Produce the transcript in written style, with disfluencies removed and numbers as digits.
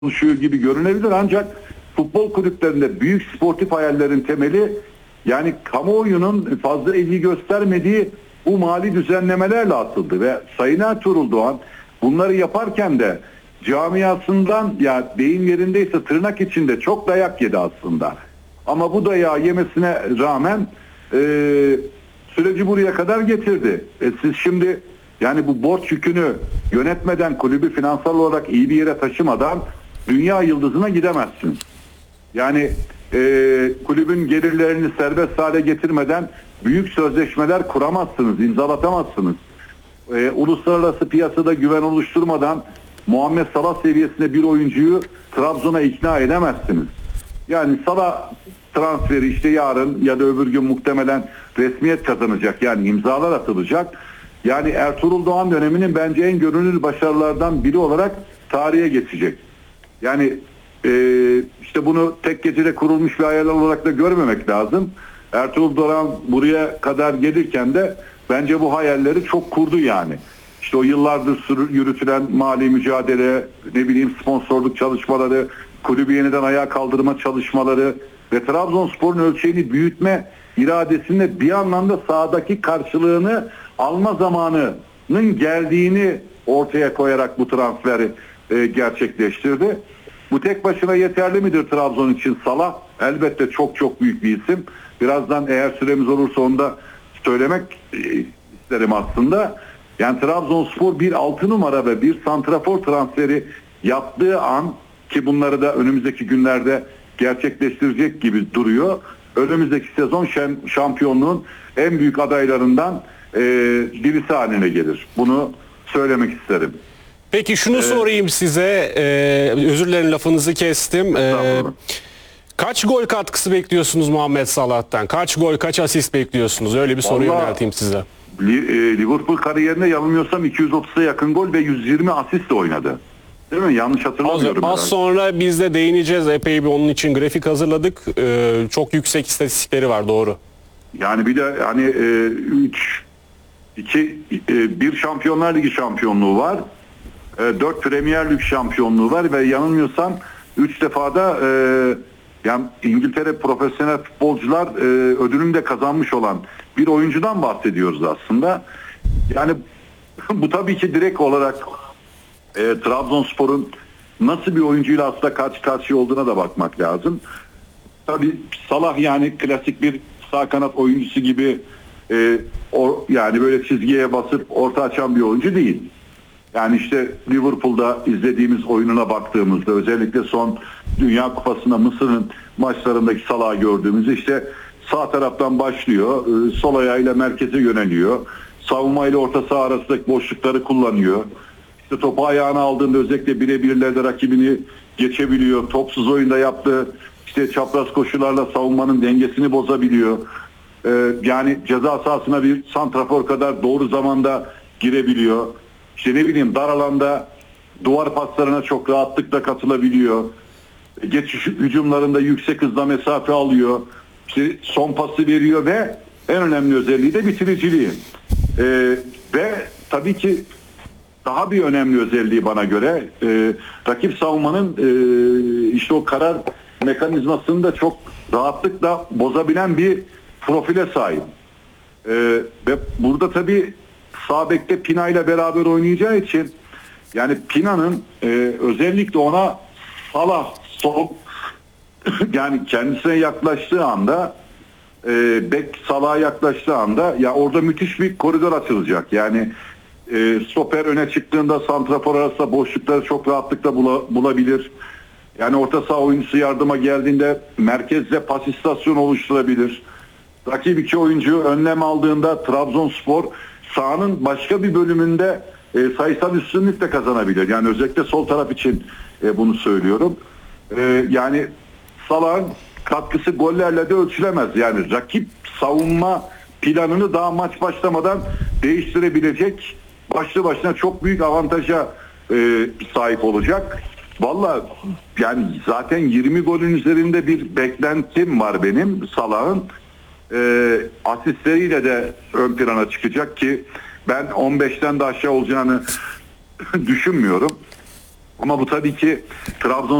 konuşuyor gibi görünebilir, ancak futbol kulüplerinde büyük sportif hayallerin temeli, yani kamuoyunun fazla ilgi göstermediği bu mali düzenlemelerle atıldı ve Sayın Ertuğrul Doğan bunları yaparken de camiasından, ya deyim yerindeyse tırnak içinde, çok dayak yedi aslında. Ama bu dayağı yemesine rağmen süreci buraya kadar getirdi. Siz şimdi yani bu borç yükünü yönetmeden, kulübü finansal olarak iyi bir yere taşımadan dünya yıldızına gidemezsiniz. Yani kulübün gelirlerini serbest hale getirmeden büyük sözleşmeler kuramazsınız, imzalatamazsınız. Uluslararası piyasada güven oluşturmadan Muhammed Salah seviyesinde bir oyuncuyu Trabzon'a ikna edemezsiniz. Yani Salah transferi işte yarın ya da öbür gün muhtemelen resmiyet kazanacak, yani imzalar atılacak. Yani Ertuğrul Doğan döneminin bence en görünür başarılardan biri olarak tarihe geçecek. Yani işte bunu tek gecede kurulmuş bir hayal olarak da görmemek lazım. Ertuğrul Doğan buraya kadar gelirken de bence bu hayalleri çok kurdu yani. İşte o yıllardır yürütülen mali mücadele, ne bileyim sponsorluk çalışmaları, kulübü yeniden ayağa kaldırma çalışmaları ve Trabzonspor'un ölçeğini büyütme iradesinde bir anlamda sahadaki karşılığını alma zamanının geldiğini ortaya koyarak bu transferi gerçekleştirdi. Bu tek başına yeterli midir Trabzon için Salah? Elbette çok çok büyük bir isim. Birazdan eğer süremiz olursa onu da söylemek isterim aslında. Yani Trabzonspor bir 6 numara ve bir santrafor transferi yaptığı an, ki bunları da önümüzdeki günlerde gerçekleştirecek gibi duruyor, önümüzdeki sezon şampiyonluğun en büyük adaylarından birisi haline gelir. Bunu söylemek isterim. Peki şunu sorayım size, özür dilerim lafınızı kestim. Kaç gol katkısı bekliyorsunuz Muhammed Salah'tan? Kaç gol, kaç asist bekliyorsunuz? Öyle bir soru yönelteyim size. Liverpool kariyerinde yanılmıyorsam 230'a yakın gol ve 120 asistle oynadı. Değil mi? Yanlış hatırlamıyorum. Az sonra biz de değineceğiz. Epey bir onun için grafik hazırladık. Çok yüksek istatistikleri var, doğru. Yani bir de hani 1 Şampiyonlar Ligi şampiyonluğu var. 4 Premier Lig şampiyonluğu var ve yanılmıyorsam 3 defa da yani İngiltere profesyonel futbolcular ödülünü de kazanmış olan bir oyuncudan bahsediyoruz aslında. Yani bu tabii ki direkt olarak Trabzonspor'un nasıl bir oyuncuyla aslında karşı karşıya olduğuna da bakmak lazım. Tabii Salah yani klasik bir sağ kanat oyuncusu gibi yani böyle çizgiye basıp orta açan bir oyuncu değil. Yani işte Liverpool'da izlediğimiz oyununa baktığımızda, özellikle son Dünya Kupası'nda Mısır'ın maçlarındaki Salah'ı gördüğümüzde işte sağ taraftan başlıyor, sol ayağıyla merkeze yöneliyor, savunmayla orta saha arasındaki boşlukları kullanıyor. İşte topu ayağına aldığında özellikle birebirlerde rakibini geçebiliyor. Topsuz oyunda yaptığı işte çapraz koşularla savunmanın dengesini bozabiliyor. Yani ceza sahasına bir santrafor kadar doğru zamanda girebiliyor. İşte ne bileyim dar alanda duvar paslarına çok rahatlıkla katılabiliyor. Geçiş hücumlarında yüksek hızla mesafe alıyor. İşte son pası veriyor ve en önemli özelliği de bitiriciliği. Ve tabii ki daha bir önemli özelliği bana göre rakip savunmanın işte o karar mekanizmasını da çok rahatlıkla bozabilen bir profile sahip. Ve burada tabii sağ bekte Pina ile beraber oynayacağı için yani Pina'nın özellikle ona Salah sol yani kendisine yaklaştığı anda bek Salah'a yaklaştığı anda ya orada müthiş bir koridor açılacak. Yani stoper öne çıktığında santrafor arasında boşlukları çok rahatlıkla bulabilir. Yani orta saha oyuncusu yardıma geldiğinde merkezde pas istasyonu oluşturabilir. Rakip iki oyuncu önlem aldığında Trabzonspor sahanın başka bir bölümünde sayısal üstünlük de kazanabilir. Yani özellikle sol taraf için bunu söylüyorum. Yani Salah'ın katkısı gollerle de ölçülemez. Yani rakip savunma planını daha maç başlamadan değiştirebilecek, başlı başına çok büyük avantaja sahip olacak. Vallahi yani zaten 20 golün üzerinde bir beklentim var benim Salah'ın. Asistleriyle de ön plana çıkacak ki ben 15'ten de aşağı olacağını düşünmüyorum. Ama bu tabii ki Trabzon